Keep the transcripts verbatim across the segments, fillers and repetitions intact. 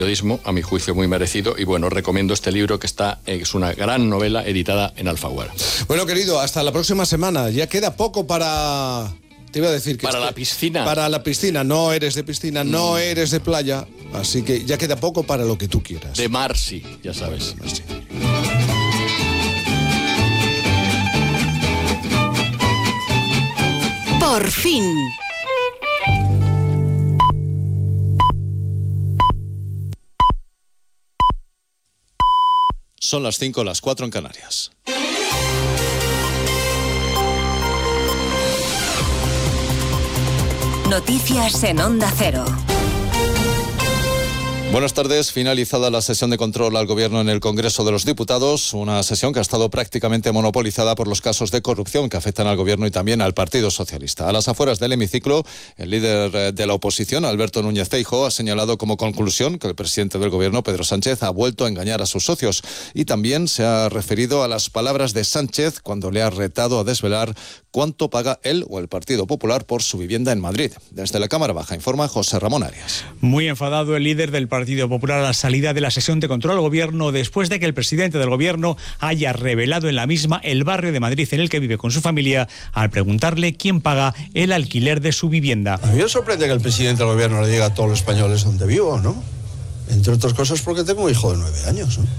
Periodismo, a mi juicio muy merecido, y bueno, recomiendo este libro que está, es una gran novela editada en Alfaguara. Bueno, querido, hasta la próxima semana. Ya queda poco para... Te iba a decir que... Para este, la piscina. Para la piscina. No eres de piscina, mm. no eres de playa, así que ya queda poco para lo que tú quieras. De mar, sí, ya sabes. Sí. Por fin. Son las cinco, las cuatro en Canarias. Noticias en Onda Cero. Buenas tardes. Finalizada la sesión de control al Gobierno en el Congreso de los Diputados, una sesión que ha estado prácticamente monopolizada por los casos de corrupción que afectan al Gobierno y también al Partido Socialista. A las afueras del hemiciclo, el líder de la oposición, Alberto Núñez Feijóo, ha señalado como conclusión que el presidente del Gobierno, Pedro Sánchez, ha vuelto a engañar a sus socios y también se ha referido a las palabras de Sánchez cuando le ha retado a desvelar cuánto paga él o el Partido Popular por su vivienda en Madrid. Desde la Cámara Baja informa José Ramón Arias. Muy enfadado el líder del Partido Popular a la salida de la sesión de control al Gobierno después de que el presidente del Gobierno haya revelado en la misma el barrio de Madrid en el que vive con su familia al preguntarle quién paga el alquiler de su vivienda. A mí me sorprende que el presidente del Gobierno le diga a todos los españoles dónde vivo, ¿no? Entre otras cosas porque tengo un hijo de nueve años, ¿no?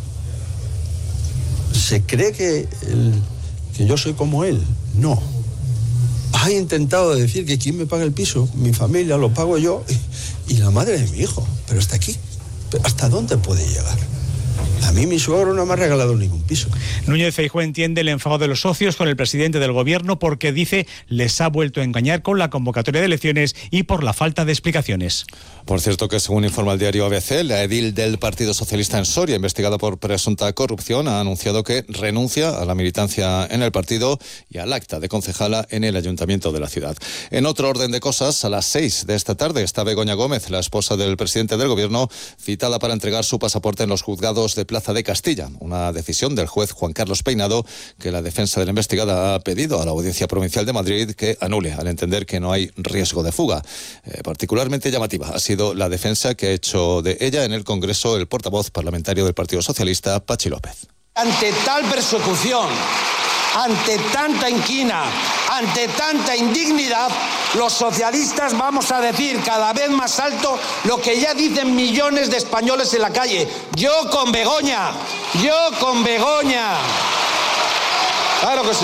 ¿Se cree que, el, que yo soy como él? No. Ha intentado decir que quién me paga el piso, mi familia, lo pago yo y, y la madre de mi hijo. Pero hasta aquí. ¿Hasta dónde puede llegar? A mí mi suegro no me ha regalado ningún piso. Núñez Feijóo entiende el enfado de los socios con el presidente del Gobierno porque dice les ha vuelto a engañar con la convocatoria de elecciones y por la falta de explicaciones. Por cierto que según informa el diario A B C, la edil del Partido Socialista en Soria, investigada por presunta corrupción, ha anunciado que renuncia a la militancia en el partido y al acta de concejala en el ayuntamiento de la ciudad. En otro orden de cosas, a las seis de esta tarde está Begoña Gómez, la esposa del presidente del Gobierno, citada para entregar su pasaporte en los juzgados de Plaza de Castilla, una decisión del juez Juan Carlos Peinado que la defensa de la investigada ha pedido a la Audiencia Provincial de Madrid que anule, al entender que no hay riesgo de fuga. Eh, particularmente llamativa ha sido la defensa que ha hecho de ella en el Congreso el portavoz parlamentario del Partido Socialista, Pachi López. Ante tal persecución, ante tanta inquina, ante tanta indignidad, los socialistas vamos a decir cada vez más alto lo que ya dicen millones de españoles en la calle. Yo con Begoña, yo con Begoña. Claro que sí.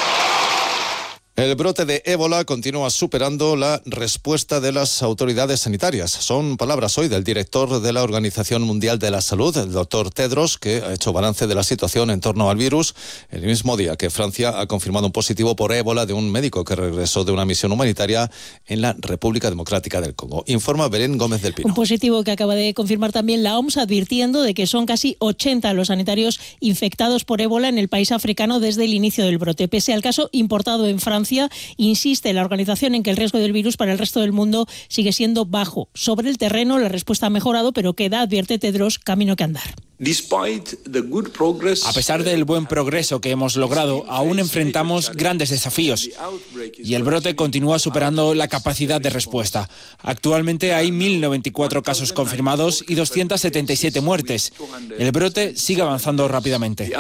El brote de ébola continúa superando la respuesta de las autoridades sanitarias. Son palabras hoy del director de la Organización Mundial de la Salud, el doctor Tedros, que ha hecho balance de la situación en torno al virus el mismo día que Francia ha confirmado un positivo por ébola de un médico que regresó de una misión humanitaria en la República Democrática del Congo. Informa Belén Gómez del Pino. Un positivo que acaba de confirmar también la O M S, advirtiendo de que son casi ochenta los sanitarios infectados por ébola en el país africano desde el inicio del brote. Pese al caso importado en Francia, insiste la organización en que el riesgo del virus para el resto del mundo sigue siendo bajo. Sobre el terreno, la respuesta ha mejorado, pero queda, advierte Tedros, camino que andar. A pesar del buen progreso que hemos logrado, aún enfrentamos grandes desafíos y el brote continúa superando la capacidad de respuesta. Actualmente hay mil noventa y cuatro casos confirmados y doscientas setenta y siete muertes. El brote sigue avanzando rápidamente.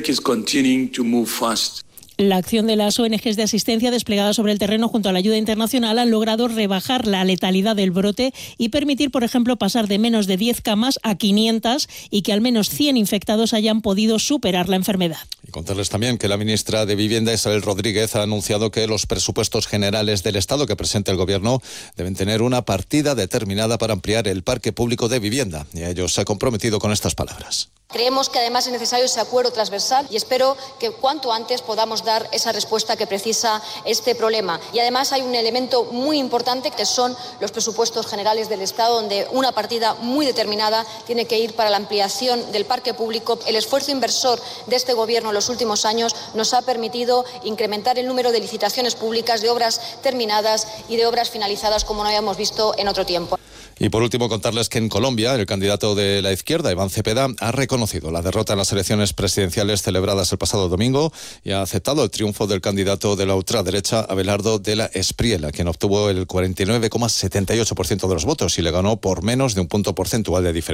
La acción de las O N Ges de asistencia desplegadas sobre el terreno junto a la ayuda internacional han logrado rebajar la letalidad del brote y permitir, por ejemplo, pasar de menos de diez camas a quinientas y que al menos cien infectados hayan podido superar la enfermedad. Y contarles también que la ministra de Vivienda, Isabel Rodríguez, ha anunciado que los presupuestos generales del Estado que presente el Gobierno deben tener una partida determinada para ampliar el parque público de vivienda. Y a ello se ha comprometido con estas palabras. Creemos que además es necesario ese acuerdo transversal y espero que cuanto antes podamos dar esa respuesta que precisa este problema. Y además hay un elemento muy importante que son los presupuestos generales del Estado, donde una partida muy determinada tiene que ir para la ampliación del parque público. El esfuerzo inversor de este Gobierno en los últimos años nos ha permitido incrementar el número de licitaciones públicas, de obras terminadas y de obras finalizadas como no habíamos visto en otro tiempo. Y por último, contarles que en Colombia el candidato de la izquierda, Iván Cepeda, ha reconocido la derrota en las elecciones presidenciales celebradas el pasado domingo y ha aceptado el triunfo del candidato de la ultraderecha, Abelardo de la Espriella, quien obtuvo el cuarenta y nueve coma setenta y ocho por ciento de los votos y le ganó por menos de un punto porcentual de diferencia.